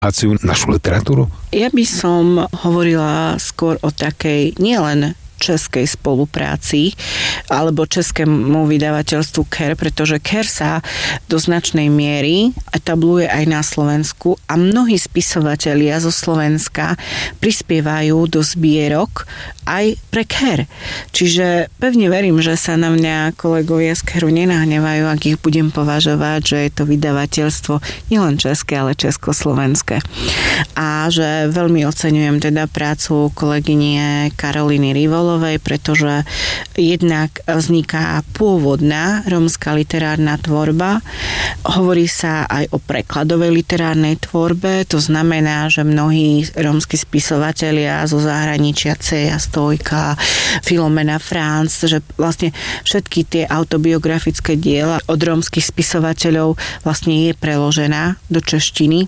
našu literatúru? Ja by som hovorila skôr o takej nielen českej spolupráci alebo českému vydavateľstvu KER, pretože KER sa do značnej miery etabluje aj na Slovensku a mnohí spisovatelia zo Slovenska prispievajú do zbierok aj pre KER. Čiže pevne verím, že sa na mňa kolegovia z KERu nenahnevajú, ak ich budem považovať, že je to vydavateľstvo nielen české, ale československé. A že veľmi oceňujem teda prácu kolegyne Karoliny Rivolovej, pretože jednak vzniká pôvodná rómska literárna tvorba. Hovorí sa aj o prekladovej literárnej tvorbe, to znamená, že mnohí rómski spisovatelia zo zahraničia Ceja Stojka, Filomena Franz, že vlastne všetky tie autobiografické diela od rómskych spisovateľov vlastne je preložená do češtiny.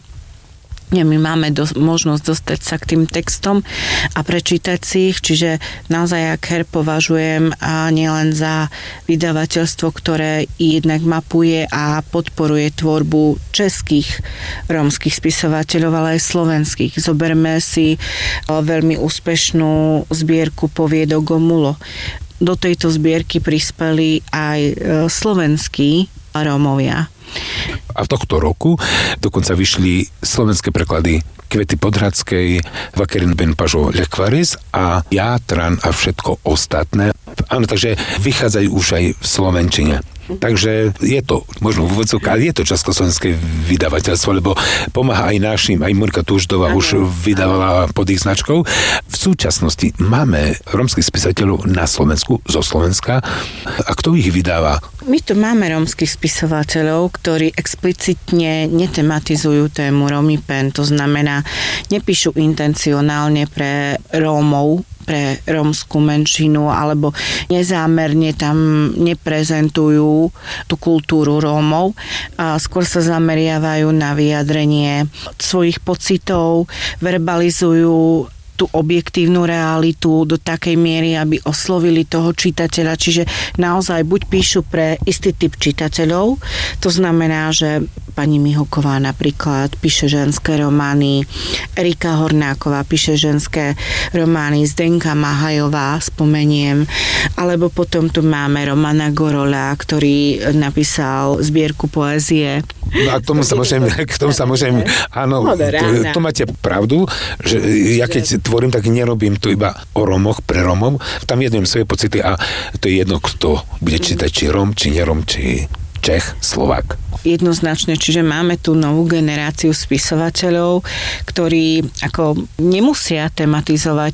My máme možnosť dostať sa k tým textom a prečítať si ich, čiže naozaj ja KER považujem nielen za vydavateľstvo, ktoré jednak mapuje a podporuje tvorbu českých rómskych spisovateľov, ale aj slovenských. Zoberme si veľmi úspešnú zbierku Poviedok o Mulo. Do tejto zbierky prispeli aj slovenskí Rómovia. A v tohto roku dokonca vyšli slovenské preklady Kvety Podhradskej, Vakerin Ben Pažo Lekvaris a Játran a všetko ostatné. Áno, takže vychádzajú už aj v slovenčine. Takže je to, možno v úvodzovkách, ale je to československé vydavateľstvo, lebo pomáha aj našim, aj Murka Tuždová už vydávala pod ich značkou. V súčasnosti máme rómskych spisateľov na Slovensku, zo Slovenska. A kto ich vydáva? My tu máme rómskych spisovateľov, ktorí explicitne netematizujú tému Romipen, to znamená, nepíšu intencionálne pre Rómov, pre rómskú menšinu, alebo nezámerne tam neprezentujú tú kultúru Rómov. A skôr sa zameriavajú na vyjadrenie svojich pocitov, verbalizujú tú objektívnu realitu do takej miery, aby oslovili toho čitateľa. Čiže naozaj buď píšu pre istý typ čitateľov, to znamená, že pani Mihoková napríklad píše ženské romány, Erika Hornáková píše ženské romány, Zdenka Mahajová spomeniem, alebo potom tu máme Romana Gorola, ktorý napísal zbierku poézie. No a k tomu sa môžem, áno, to máte pravdu, že ja keď tvorím, tak nerobím to iba o Rómoch, pre Rómov, tam jednem svoje pocity a to je jedno, kto bude čítať, či Róm, či neróm, či Čech, Slovák. Jednoznačne, čiže máme tu novú generáciu spisovateľov, ktorí ako nemusia tematizovať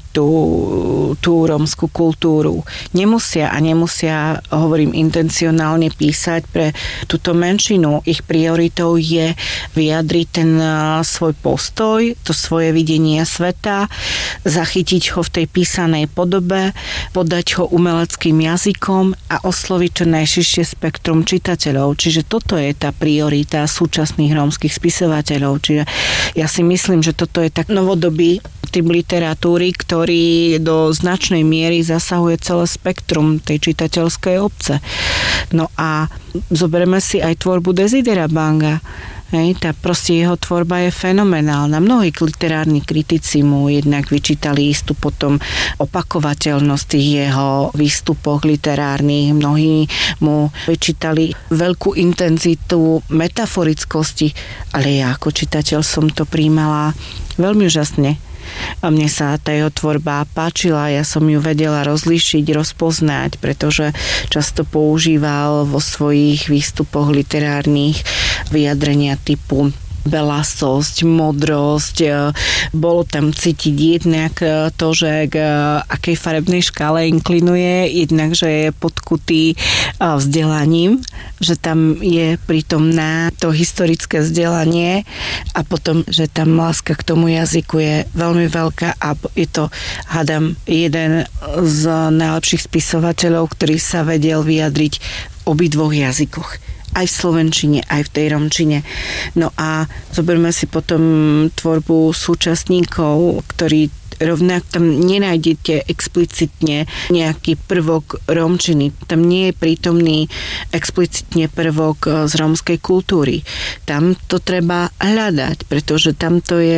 tú rómsku kultúru. Nemusia, hovorím, intencionálne písať pre túto menšinu. Ich prioritou je vyjadriť ten svoj postoj, to svoje videnie sveta, zachytiť ho v tej písanej podobe, podať ho umeleckým jazykom a osloviť čo najširšie spektrum čitateľov. Čiže toto je tá priorita súčasných rómskych spisovateľov. Čiže ja si myslím, že toto je tak novodobý typ literatúry, ktorý do značnej miery zasahuje celé spektrum tej čitateľskej obce. No a zoberieme si aj tvorbu Desidera Banga. Tá proste jeho tvorba je fenomenálna. Mnohí literárni kritici mu jednak vyčítali istú potom opakovateľnosť tých jeho výstupoch literárnych. Mnohí mu vyčítali veľkú intenzitu metaforickosti, ale ja ako čitateľ som to prijímala veľmi úžasne. A mne sa tá jeho tvorba páčila, ja som ju vedela rozlíšiť, rozpoznať, pretože často používal vo svojich výstupoch literárnych vyjadrenia typu belasosť, modrosť. Bolo tam cítiť jednak to, že k akej farebnej škále inklinuje, jednak, že je podkutý vzdelaním, že tam je prítomné to historické vzdelanie a potom, že tam láska k tomu jazyku je veľmi veľká a je to, hádam, jeden z najlepších spisovateľov, ktorý sa vedel vyjadriť v obidvoch jazykoch. Aj v slovenčine, aj v tej romčine. No a zoberme si potom tvorbu súčasníkov, ktorí rovnako tam nenájdete explicitne nejaký prvok rómčiny. Tam nie je prítomný explicitne prvok z rómskej kultúry. Tam to treba hľadať, pretože tam to je